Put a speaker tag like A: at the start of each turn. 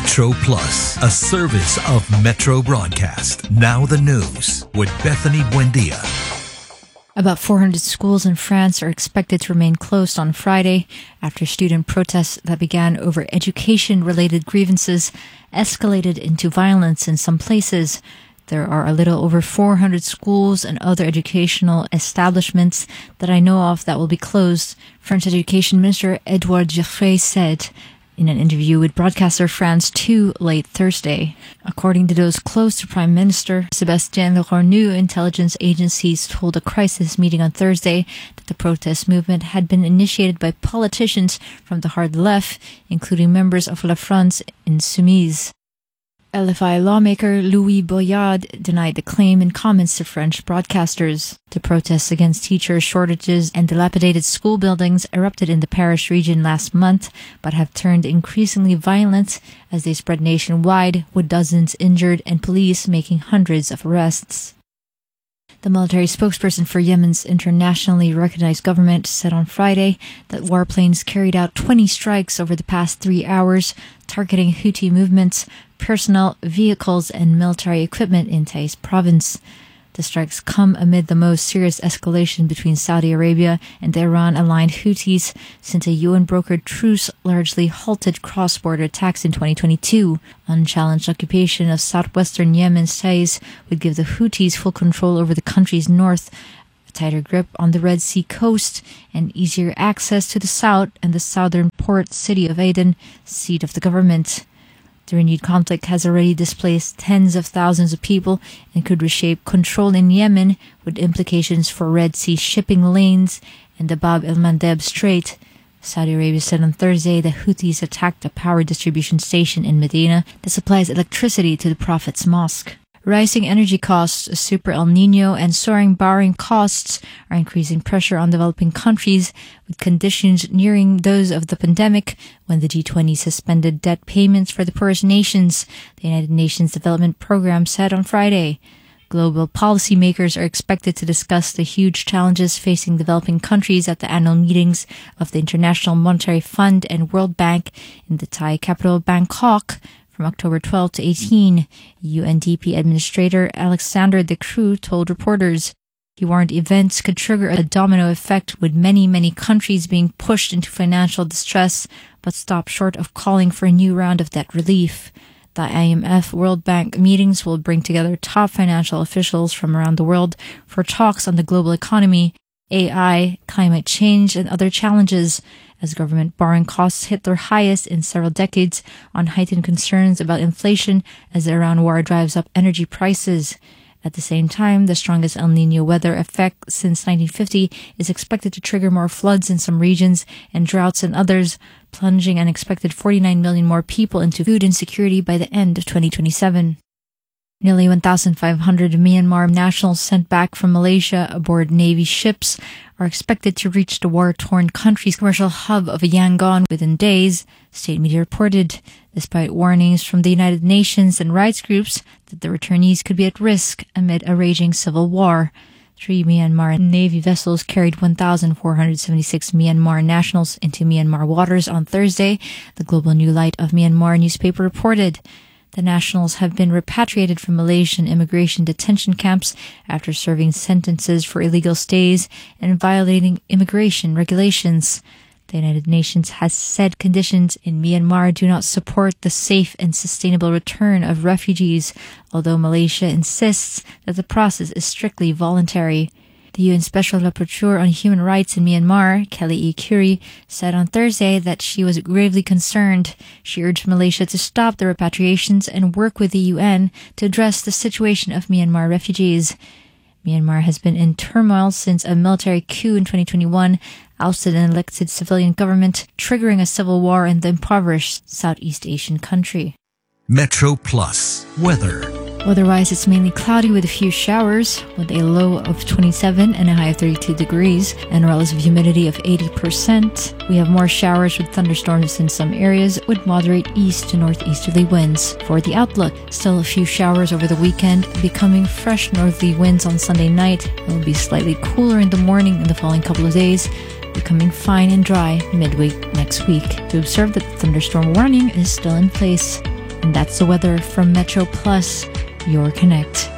A: Metro Plus, a service of Metro Broadcast. Now the news with Bethany Buendia.
B: About 400 schools in France are expected to remain closed on Friday after student protests that began over education-related grievances escalated into violence in some places. There are a little over 400 schools and other educational establishments that I know of that will be closed, French Education Minister Edouard Geoffroy said in an interview with Broadcaster France 2 late Thursday. According to those close to Prime Minister Sébastien Lecornu, intelligence agencies told a crisis meeting on Thursday that the protest movement had been initiated by politicians from the hard left, including members of La France Insoumise. LFI lawmaker Louis Boyard denied the claim in comments to French broadcasters. The protests against teacher shortages and dilapidated school buildings erupted in the Paris region last month, but have turned increasingly violent as they spread nationwide, with dozens injured and police making hundreds of arrests. The military spokesperson for Yemen's internationally recognized government said on Friday that warplanes carried out 20 strikes over the past 3 hours, targeting Houthi movements, personnel, vehicles, and military equipment in Taiz province. The strikes come amid the most serious escalation between Saudi Arabia and the Iran-aligned Houthis since a UN-brokered truce largely halted cross-border attacks in 2022. Unchallenged occupation of southwestern Yemen's Taiz would give the Houthis full control over the country's north, a tighter grip on the Red Sea coast, and easier access to the south and the southern port city of Aden, seat of the government. The renewed conflict has already displaced tens of thousands of people and could reshape control in Yemen, with implications for Red Sea shipping lanes and the Bab el-Mandeb Strait. Saudi Arabia said on Thursday that Houthis attacked a power distribution station in Medina that supplies electricity to the Prophet's mosque. Rising energy costs, a super El Niño, and soaring borrowing costs are increasing pressure on developing countries, with conditions nearing those of the pandemic when the G20 suspended debt payments for the poorest nations, the United Nations Development Programme said on Friday. Global policymakers are expected to discuss the huge challenges facing developing countries at the annual meetings of the International Monetary Fund and World Bank in the Thai capital Bangkok from October 12 to 18, UNDP Administrator Alexander De Croo told reporters. He warned events could trigger a domino effect, with many countries being pushed into financial distress, but stopped short of calling for a new round of debt relief. The IMF World Bank meetings will bring together top financial officials from around the world for talks on the global economy, AI, climate change, and other challenges, as government borrowing costs hit their highest in several decades on heightened concerns about inflation as the Iran war drives up energy prices. At the same time, the strongest El Niño weather effect since 1950 is expected to trigger more floods in some regions and droughts in others, plunging an expected 49 million more people into food insecurity by the end of 2027. Nearly 1,500 Myanmar nationals sent back from Malaysia aboard Navy ships are expected to reach the war-torn country's commercial hub of Yangon within days, state media reported, despite warnings from the United Nations and rights groups that the returnees could be at risk amid a raging civil war. 3 Myanmar Navy vessels carried 1,476 Myanmar nationals into Myanmar waters on Thursday, the Global New Light of Myanmar newspaper reported. The nationals have been repatriated from Malaysian immigration detention camps after serving sentences for illegal stays and violating immigration regulations. The United Nations has said conditions in Myanmar do not support the safe and sustainable return of refugees, although Malaysia insists that the process is strictly voluntary. The UN Special Rapporteur on Human Rights in Myanmar, Kelly E. Curie, said on Thursday that she was gravely concerned. She urged Malaysia to stop the repatriations and work with the UN to address the situation of Myanmar refugees. Myanmar has been in turmoil since a military coup in 2021 ousted an elected civilian government, triggering a civil war in the impoverished Southeast Asian country.
A: Metro Plus weather.
B: Weather-wise, it's mainly cloudy with a few showers, with a low of 27 and a high of 32 degrees, and a relative humidity of 80%. We have more showers with thunderstorms in some areas, with moderate east to northeasterly winds. For the outlook, still a few showers over the weekend, becoming fresh northerly winds on Sunday night. It will be slightly cooler in the morning in the following couple of days, becoming fine and dry midweek next week. To observe that the thunderstorm warning is still in place. And that's the weather from Metro Plus, your connect.